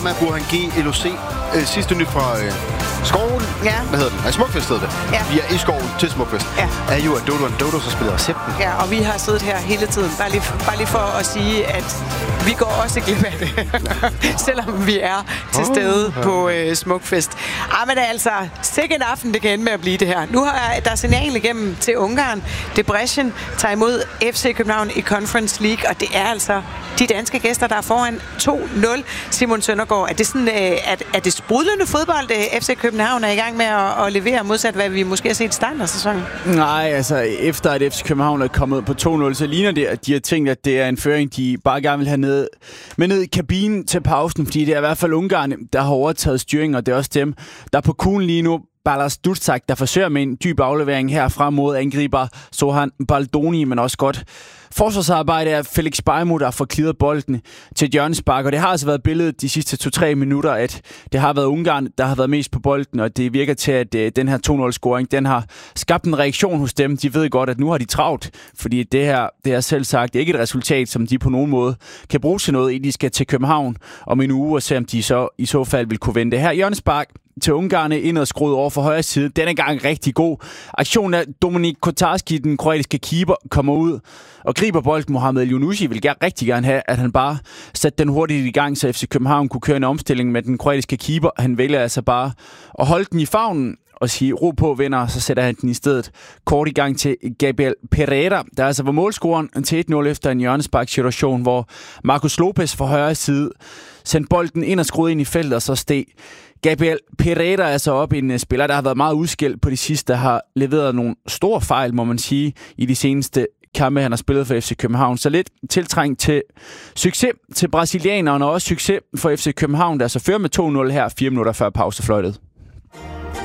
Parma, Burhan G, LOC. Sidste nyt fra skoven. Ja. Hvad hedder den? Nej, Smukfest hedder det. Ja. Vi er i skoven til Smukfest. Ja. Er jo, at Dodo og Dodo så spiller recepten. Ja, og vi har siddet her hele tiden. Bare lige for at sige, at vi går også glip af det. Selvom vi er til stede på Smukfest. Men altså, sikke en aften, det kan ende med at blive det her. Nu har der signal igennem til Ungarn. Debrecen tager imod FC København i Conference League, og det er altså de danske gæster, der er foran 2-0. Simon Søndergaard, er det sådan, er det sprudlende fodbold, FC København er i gang med at levere, modsat hvad vi måske har set i starten af sæsonen? Nej, altså efter at FC København er kommet på 2-0, så ligner det, at de har tænkt, at det er en føring, de bare gerne vil have ned i kabinen til pausen, fordi det er i hvert fald Ungarn, der har overtaget styringen, og det er også dem, der er på kuglen lige nu. Balázs Duszak, der forsøger med en dyb aflevering her frem mod angriber Zohan Baldoni, men også godt forsvarsarbejde af Felix Bajmo, der får clearet bolden til et hjørnespark, og det har altså været billedet de sidste 2-3 minutter, at det har været Ungarn, der har været mest på bolden, og det virker til, at den her 2-0-scoring, den har skabt en reaktion hos dem. De ved godt, at nu har de travlt, fordi det er selv sagt ikke et resultat, som de på nogen måde kan bruge til noget, inden de skal til København om en uge, og se om de så i så fald vil kunne vende det her hjørnespark til Ungarne ind og skruet over for højre side. Denne gang rigtig god. Aktionen af Dominik Kotarski, den kroatiske keeper, kommer ud og griber bolden. Mohamed Elyounoushi vil rigtig gerne have, at han bare satte den hurtigt i gang, så FC København kunne køre en omstilling med den kroatiske keeper. Han vælger altså bare at holde den i favnen og sige, ro på, venner, så sætter han den i stedet kort i gang til Gabriel Pereira, der altså var målscoren til 1-0 efter en hjørnespark-situation, hvor Marcos Lopez fra højre side sendte bolden ind og skruede ind i feltet, og så steg Gabriel Pereira er altså op en spiller, der har været meget udskilt på de sidste, der har leveret nogle store fejl, må man sige, i de seneste kampe, han har spillet for FC København. Så lidt tiltrængt til succes til brasilianerne, og også succes for FC København, der så fører med 2-0 her 4 minutter før pausefløjtet.